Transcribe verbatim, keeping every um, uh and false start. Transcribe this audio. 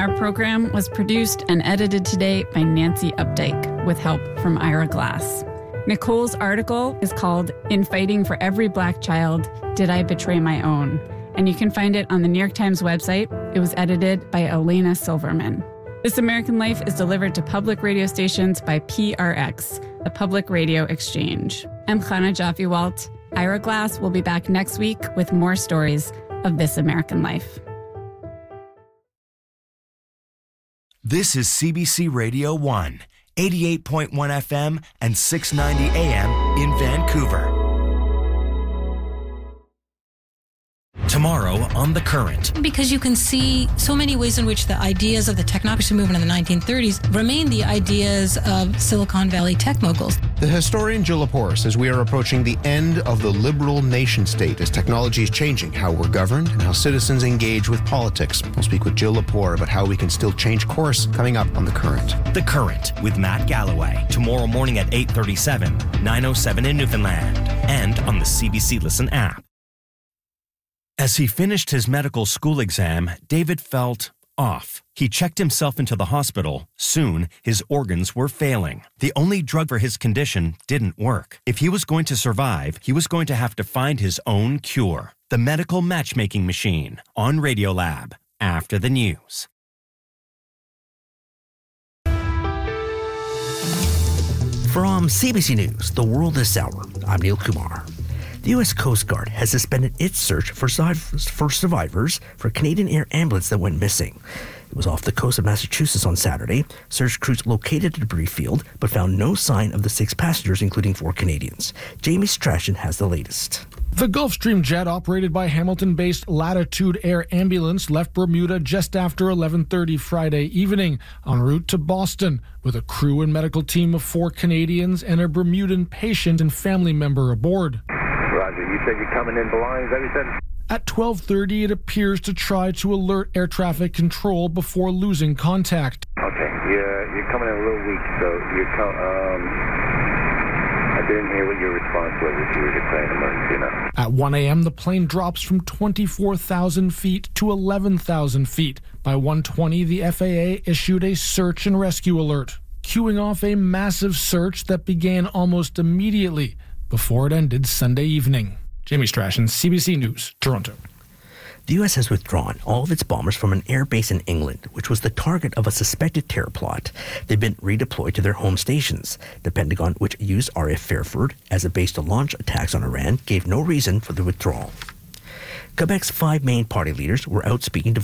Our program was produced and edited today by Nancy Updike with help from Ira Glass. Nicole's article is called In Fighting for Every Black Child, Did I Betray My Own? And you can find it on the New York Times website. It was edited by Elena Silverman. This American Life is delivered to public radio stations by P R X, the Public Radio Exchange. I'm Chana Jaffe-Walt. Ira Glass will be back next week with more stories of This American Life. This is C B C Radio one, eighty-eight point one F M and six ninety A M in Vancouver. Tomorrow on The Current. Because you can see so many ways in which the ideas of the technocracy movement in the nineteen thirties remain the ideas of Silicon Valley tech moguls. The historian Jill Lepore says we are approaching the end of the liberal nation state as technology is changing how we're governed and how citizens engage with politics. We'll speak with Jill Lepore about how we can still change course coming up on The Current. The Current with Matt Galloway. Tomorrow morning at eight thirty-seven, nine oh seven in Newfoundland, and on the C B C Listen app. As he finished his medical school exam, David felt off. He checked himself into the hospital. Soon, his organs were failing. The only drug for his condition didn't work. If he was going to survive, he was going to have to find his own cure. The Medical Matchmaking Machine on Radiolab after the news. From C B C News, The World This Hour, I'm Neil Kumar. The U S Coast Guard has suspended its search for survivors for a Canadian Air ambulance that went missing. It was off the coast of Massachusetts on Saturday. Search crews located the debris field but found no sign of the six passengers, including four Canadians. Jamie Strachan has the latest. The Gulfstream jet operated by Hamilton-based Latitude Air Ambulance left Bermuda just after eleven thirty Friday evening en route to Boston with a crew and medical team of four Canadians and a Bermudan patient and family member aboard. Roger, you said you're coming in blind, is that what you said? At twelve thirty, it appears to try to alert air traffic control before losing contact. Okay, you're, you're coming in a little weak, so you're com- um, I didn't hear what your response was if you were declaring emergency now. At one a.m., the plane drops from twenty-four thousand feet to eleven thousand feet. By one twenty, the F A A issued a search and rescue alert, cueing off a massive search that began almost immediately before it ended Sunday evening. Jamie Strachan, C B C News, Toronto. The U S has withdrawn all of its bombers from an air base in England, which was the target of a suspected terror plot. They've been redeployed to their home stations. The Pentagon, which used R A F Fairford as a base to launch attacks on Iran, gave no reason for the withdrawal. Quebec's five main party leaders were out speaking to